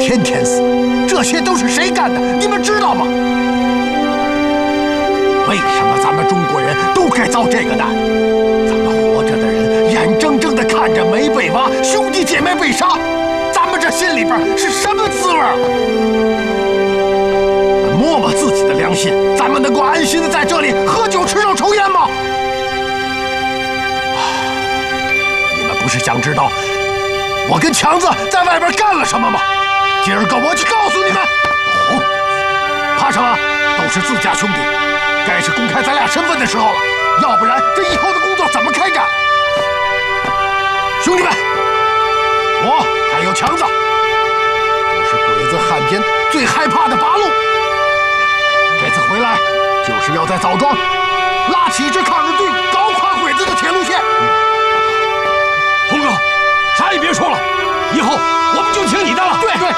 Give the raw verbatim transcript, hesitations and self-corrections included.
天天死，这些都是谁干的？你们知道吗？为什么咱们中国人都该遭这个难？咱们活着的人眼睁睁地看着煤被挖，兄弟姐妹被杀，咱们这心里边是什么滋味？摸摸自己的良心，咱们能够安心的在这里喝酒吃肉抽烟吗？你们不是想知道我跟强子在外边干了什么吗？今儿个我就告诉你们。哦，怕什么？都是自家兄弟，该是公开咱俩身份的时候了，要不然这以后的工作怎么开展？兄弟们，我还有强子，都是鬼子汉奸最害怕的八路。这次回来就是要在枣庄拉起一支抗日队伍，搞垮鬼子的铁路线。洪哥，啥也别说了，以后我们就听你的了。对对，